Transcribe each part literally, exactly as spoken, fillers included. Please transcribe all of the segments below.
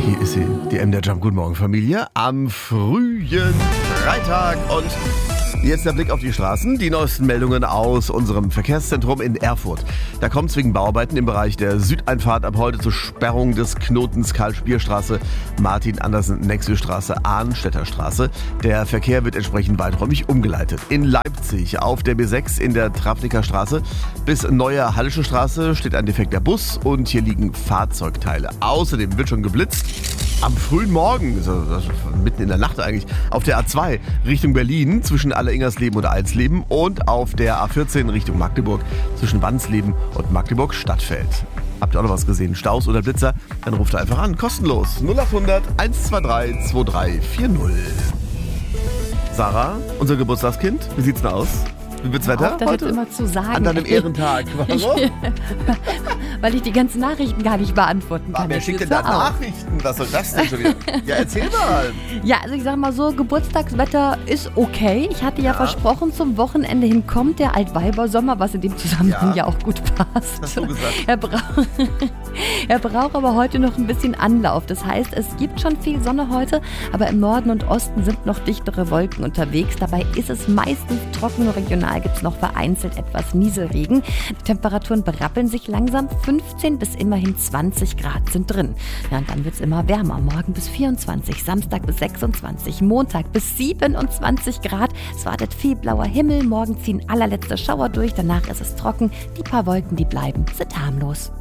Hier ist sie, die M D R Jump. Guten Morgen, Familie. Am frühen Freitag und jetzt der Blick auf die Straßen. Die neuesten Meldungen aus unserem Verkehrszentrum in Erfurt. Da kommt es wegen Bauarbeiten im Bereich der Südeinfahrt ab heute zur Sperrung des Knotens Karl-Spier-Straße, Martin-Andersen-Nexö-Straße, Arnstädter Straße. Der Verkehr wird entsprechend weiträumig umgeleitet. In Leipzig auf der B sechs in der Travniker Straße bis Neue Hallische Straße steht ein defekter Bus und hier liegen Fahrzeugteile. Außerdem wird schon geblitzt. Am frühen Morgen, also mitten in der Nacht eigentlich, auf der A zwei Richtung Berlin zwischen Alleringersleben und Alsleben und auf der A vierzehn Richtung Magdeburg zwischen Wandsleben und Magdeburg-Stadtfeld. Habt ihr auch noch was gesehen? Staus oder Blitzer? Dann ruft einfach an. Kostenlos. null acht hundert eins zwei drei zwei drei vier null. Sarah, unser Geburtstagskind, wie sieht's denn aus? Wie wird's Wetter auf, das heute? Jetzt immer zu sagen. An deinem Ehrentag. Warum? Weil ich die ganzen Nachrichten gar nicht beantworten kann. Ah, wer Jetzt schickt denn hör da auf. Nachrichten? Was soll das denn schon wieder? Ja, erzähl mal. Ja, also ich sag mal so, Geburtstagswetter ist okay. Ich hatte ja, ja versprochen, zum Wochenende hin kommt der Altweibersommer, was in dem Zusammenhang ja, ja auch gut passt. Hast du gesagt. Er, brauch, er braucht aber heute noch ein bisschen Anlauf. Das heißt, es gibt schon viel Sonne heute, aber im Norden und Osten sind noch dichtere Wolken unterwegs. Dabei ist es meistens trocken, regional gibt es noch vereinzelt etwas Nieselregen. Die Temperaturen berappeln sich langsam. fünfzehn bis immerhin zwanzig Grad sind drin. Ja, und dann wird es immer wärmer. Morgen bis vierundzwanzig, Samstag bis sechsundzwanzig, Montag bis siebenundzwanzig Grad. Es wartet viel blauer Himmel. Morgen ziehen allerletzte Schauer durch. Danach ist es trocken. Die paar Wolken, die bleiben, sind harmlos.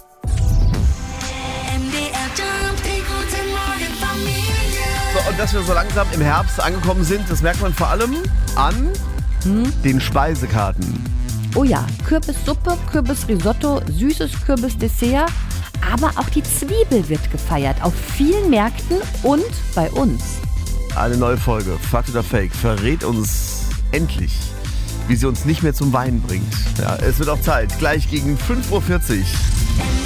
So, und dass wir so langsam im Herbst angekommen sind, das merkt man vor allem an hm? den Speisekarten. Oh ja, Kürbissuppe, Kürbisrisotto, süßes Kürbisdessert, aber auch die Zwiebel wird gefeiert auf vielen Märkten und bei uns. Eine neue Folge, Fakt oder Fake, verrät uns endlich, wie sie uns nicht mehr zum Weinen bringt. Ja, es wird auch Zeit, gleich gegen fünf Uhr vierzig.